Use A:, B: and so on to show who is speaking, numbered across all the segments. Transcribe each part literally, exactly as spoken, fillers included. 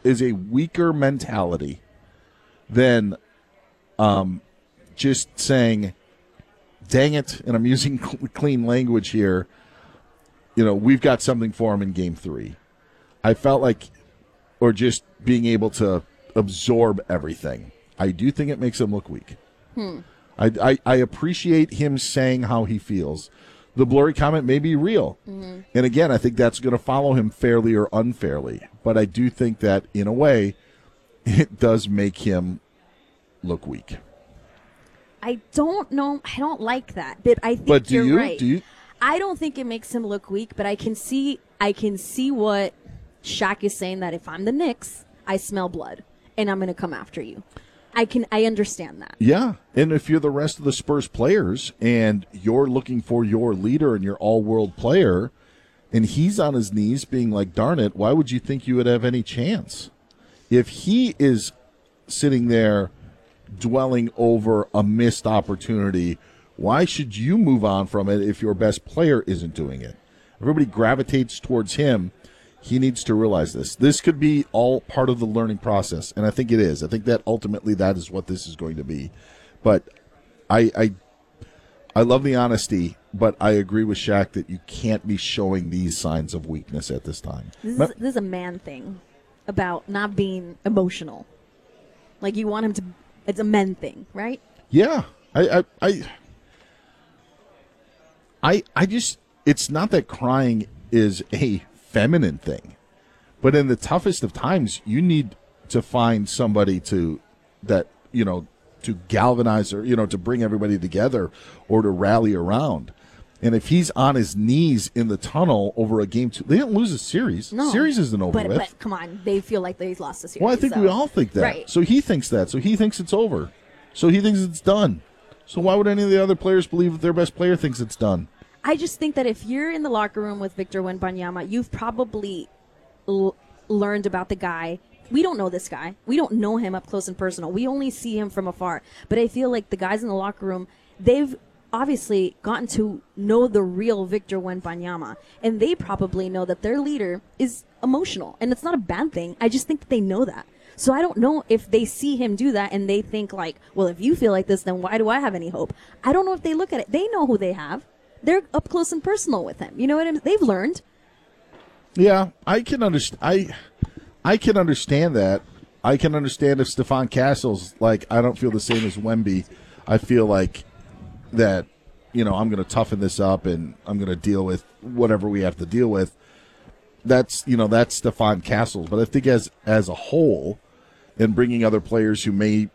A: is a weaker mentality than um, just saying, dang it, and I'm using clean language here, you know, we've got something for him in game three. I felt like, or just being able to absorb everything. I do think it makes him look weak.
B: Hmm.
A: I, I, I appreciate him saying how he feels. The blurry comment may be real.
B: Mm-hmm.
A: And again, I think that's going to follow him fairly or unfairly. But I do think that, in a way, it does make him look weak.
B: I don't know. I don't like that. But I think
A: But do
B: you're
A: you?
B: right.
A: Do you?
B: I don't think it makes him look weak, but I can see I can see what Shaq is saying, that if I'm the Knicks, I smell blood, and I'm going to come after you. I can I understand that.
A: Yeah, and if you're the rest of the Spurs players and you're looking for your leader and your all-world player, and he's on his knees being like, darn it, why would you think you would have any chance? If he is sitting there dwelling over a missed opportunity, why should you move on from it if your best player isn't doing it? Everybody gravitates towards him. He needs to realize this. This could be all part of the learning process, and I think it is. I think that ultimately that is what this is going to be. But I I, I love the honesty, but I agree with Shaq that you can't be showing these signs of weakness at this time.
B: This is,
A: But-
B: this is a man thing about not being emotional. Like, you want him to, it's a men thing, right?
A: Yeah. I I I I, I just, it's not that crying is a feminine thing, but in the toughest of times, you need to find somebody to, that, you know, to galvanize or, you know, to bring everybody together or to rally around. And if he's on his knees in the tunnel over a game two, they didn't lose a series.
B: No.
A: Series isn't over
B: but,
A: with.
B: But come on, they feel like they've lost the series.
A: Well, I think
B: so.
A: we all think that.
B: Right.
A: So he thinks that. So he thinks it's over. So he thinks it's done. So why would any of the other players believe that their best player thinks it's done?
B: I just think that if you're in the locker room with Victor Wembanyama, you've probably l- learned about the guy. We don't know this guy. We don't know him up close and personal. We only see him from afar. But I feel like the guys in the locker room, they've obviously gotten to know the real Victor Wembanyama. And they probably know that their leader is emotional. And it's not a bad thing. I just think that they know that. So I don't know if they see him do that and they think like, well, if you feel like this, then why do I have any hope? I don't know if they look at it. They know who they have. They're up close and personal with him. You know what I mean? They've learned.
A: Yeah, I can understand. I, I can understand that. I can understand if Stephon Castle's like, I don't feel the same as Wemby. I feel like that, you know, I'm going to toughen this up and I'm going to deal with whatever we have to deal with. That's, you know, that's Stephon Castle's. But I think as as a whole, and bringing other players who may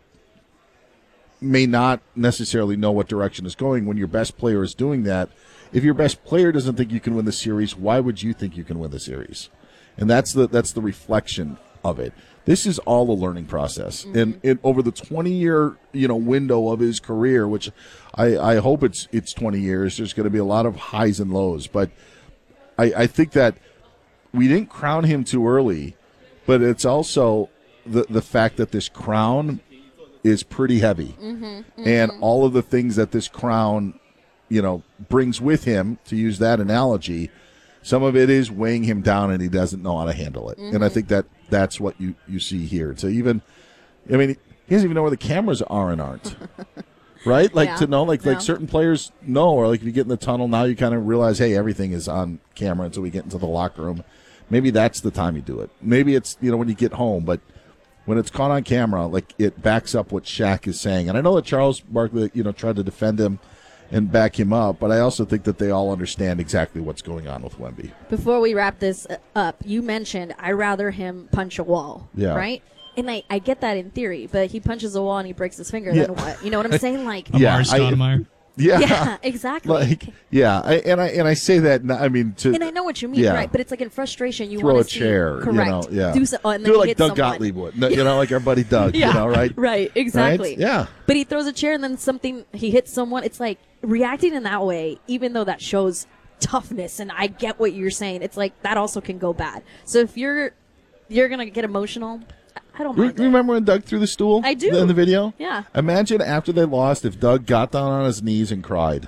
A: may not necessarily know what direction is going, when your best player is doing that, if your best player doesn't think you can win the series, why would you think you can win the series? And that's the that's the reflection of it. This is all a learning process. Mm-hmm. And it, over the twenty-year, you know, window of his career, which I, I hope it's it's twenty years, there's going to be a lot of highs and lows. But I, I think that we didn't crown him too early, but it's also the the fact that this crown is pretty heavy.
B: Mm-hmm, mm-hmm.
A: And all of the things that this crown, you know, brings with him, to use that analogy, some of it is weighing him down and he doesn't know how to handle it. Mm-hmm. And I think that that's what you, you see here. So even, I mean, he doesn't even know where the cameras are and aren't. Right? Like
B: yeah.
A: to know, like
B: no.
A: like certain players know, or like if you get in the tunnel, now you kind of realize, hey, everything is on camera until we get into the locker room. Maybe that's the time you do it. Maybe it's, you know, when you get home, but when it's caught on camera, like it backs up what Shaq is saying. And I know that Charles Barkley, you know, tried to defend him and back him up, but I also think that they all understand exactly what's going on with Wemby.
B: Before we wrap this up, you mentioned I'd rather him punch a wall,
A: yeah.
B: right? And I, I get that in theory, but he punches a wall and he breaks his finger,
A: yeah.
B: then what? You know what I'm saying? Like,
A: yeah,
C: Amari Stoudemire.
A: Yeah,
B: yeah, exactly.
A: Like, yeah, I, and I and I say that. I mean, to
B: and I know what you mean,
A: yeah.
B: right? But it's like in frustration, you
A: throw
B: want
A: a
B: to
A: chair,
B: see, correct?
A: You know, yeah,
B: do so, oh, and
A: do
B: then
A: it like
B: hit
A: Doug
B: someone.
A: Gottlieb would, you know, like our buddy Doug,
B: yeah,
A: you know, right?
B: Right, exactly.
A: Right? Yeah,
B: but he throws a chair and then something he hits someone. It's like reacting in that way, even though that shows toughness, and I get what you're saying. It's like that also can go bad. So if you're you're gonna get emotional. I don't mind.
A: Re- remember when Doug threw the stool?
B: I do.
A: In the video?
B: Yeah.
A: Imagine after they lost if Doug got down on his knees and cried.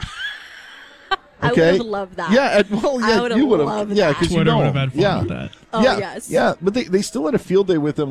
A: Okay?
B: I would have loved that.
A: Yeah, and- well, yeah,
B: I would've
A: you would
B: loved
A: have. Yeah,
B: that.
A: because you
C: Twitter
A: know
C: would
A: him.
C: have had fun
A: yeah.
C: with that.
B: Oh,
A: yeah,
B: yes.
A: Yeah, but they, they still had a field day with him.